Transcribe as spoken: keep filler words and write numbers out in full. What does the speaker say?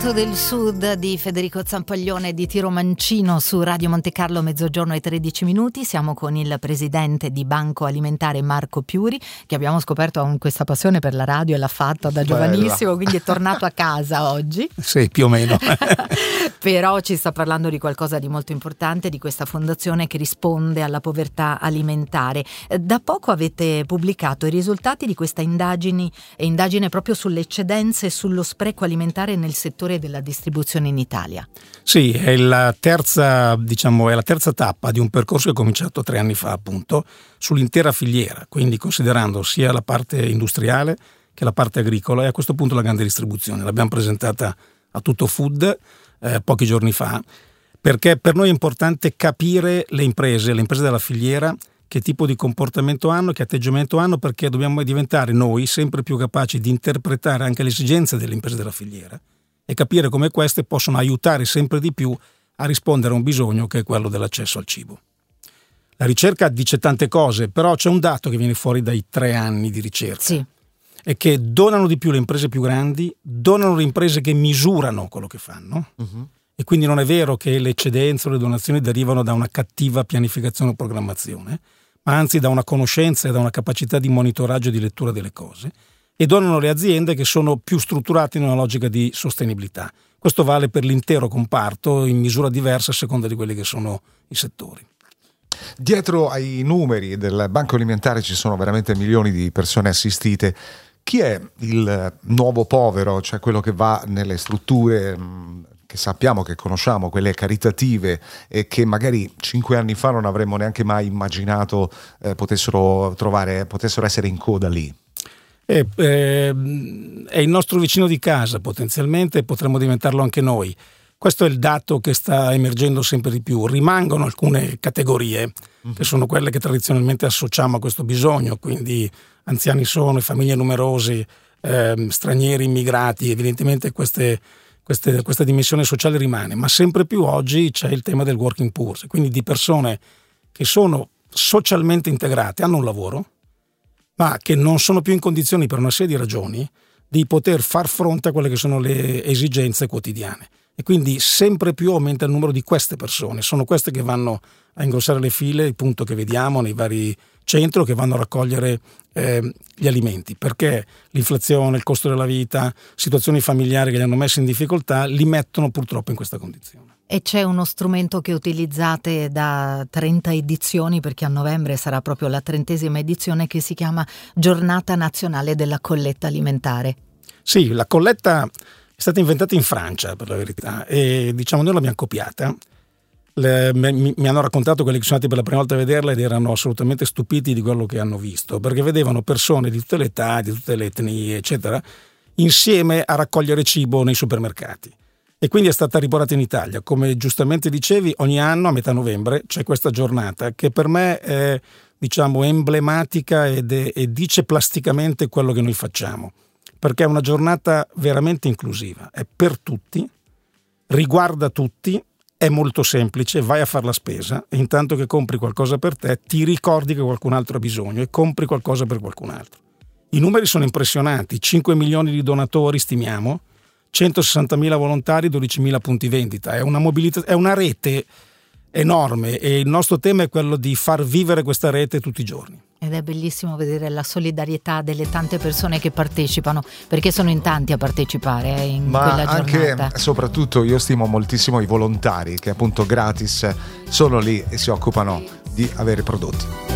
Canto del Sud di Federico Zampaglione di Tiro Mancino su Radio Monte Carlo, mezzogiorno e tredici minuti. Siamo con il presidente di Banco Alimentare Marco Piuri, che abbiamo scoperto ha questa passione per la radio e l'ha fatta da giovanissimo, quindi è tornato a casa oggi. Sì, più o meno. Però ci sta parlando di qualcosa di molto importante, di questa fondazione che risponde alla povertà alimentare. Da poco avete pubblicato i risultati di questa indagine, indagine proprio sulle eccedenze e sullo spreco alimentare nel settore della distribuzione in Italia. Sì, è la terza, diciamo, è la terza tappa di un percorso che è cominciato tre anni fa, appunto, sull'intera filiera, quindi considerando sia la parte industriale che la parte agricola e a questo punto la grande distribuzione. L'abbiamo presentata a Tutto Food eh, pochi giorni fa, perché per noi è importante capire le imprese, le imprese della filiera, che tipo di comportamento hanno, che atteggiamento hanno, perché dobbiamo diventare noi sempre più capaci di interpretare anche le esigenze delle imprese della filiera e capire come queste possono aiutare sempre di più a rispondere a un bisogno che è quello dell'accesso al cibo. La ricerca dice tante cose, però c'è un dato che viene fuori dai tre anni di ricerca. Sì. È che donano di più le imprese più grandi, donano le imprese che misurano quello che fanno, uh-huh. E quindi non è vero che le eccedenze o le donazioni derivano da una cattiva pianificazione o programmazione, ma anzi da una conoscenza e da una capacità di monitoraggio e di lettura delle cose, e donano le aziende che sono più strutturate in una logica di sostenibilità. Questo vale per l'intero comparto in misura diversa a seconda di quelli che sono i settori. Dietro ai numeri del Banco Alimentare ci sono veramente milioni di persone assistite. Chi è il nuovo povero, cioè quello che va nelle strutture che sappiamo, che conosciamo, quelle caritative e che magari cinque anni fa non avremmo neanche mai immaginato eh, potessero trovare, potessero essere in coda lì? Eh, eh, è il nostro vicino di casa potenzialmente, potremmo diventarlo anche noi. Questo è il dato che sta emergendo sempre di più. Rimangono alcune categorie mm-hmm. che sono quelle che tradizionalmente associamo a questo bisogno, quindi anziani sono, famiglie numerose, eh, stranieri, immigrati. Evidentemente queste, queste, questa dimensione sociale rimane, ma sempre più oggi c'è il tema del working poor, quindi di persone che sono socialmente integrate, hanno un lavoro, ma che non sono più in condizioni per una serie di ragioni di poter far fronte a quelle che sono le esigenze quotidiane. E quindi sempre più aumenta il numero di queste persone. Sono queste che vanno a ingrossare le file, il punto che vediamo nei vari centri, che vanno a raccogliere eh, gli alimenti, perché l'inflazione, il costo della vita, situazioni familiari che li hanno messi in difficoltà li mettono purtroppo in questa condizione. E c'è uno strumento che utilizzate da trenta edizioni, perché a novembre sarà proprio la trentesima edizione, che si chiama Giornata Nazionale della Colletta Alimentare. Sì, la colletta è stata inventata in Francia, per la verità, e diciamo noi l'abbiamo copiata. Le, mi, mi hanno raccontato quelli che sono andati per la prima volta a vederla ed erano assolutamente stupiti di quello che hanno visto, perché vedevano persone di tutte le età, di tutte le etnie, eccetera, insieme a raccogliere cibo nei supermercati. E quindi è stata riportata in Italia. Come giustamente dicevi, ogni anno a metà novembre c'è questa giornata che per me è, diciamo, emblematica ed è, e dice plasticamente quello che noi facciamo, perché è una giornata veramente inclusiva, è per tutti, riguarda tutti, è molto semplice, vai a fare la spesa e intanto che compri qualcosa per te ti ricordi che qualcun altro ha bisogno e compri qualcosa per qualcun altro. I numeri sono impressionanti, cinque milioni di donatori stimiamo, centosessantamila volontari, dodicimila punti vendita, è una mobilità, è una rete enorme e il nostro tema è quello di far vivere questa rete tutti i giorni. Ed è bellissimo vedere la solidarietà delle tante persone che partecipano, perché sono in tanti a partecipare eh, in Ma quella giornata. Anche, soprattutto, io stimo moltissimo i volontari che appunto gratis sono lì e si occupano di avere prodotti.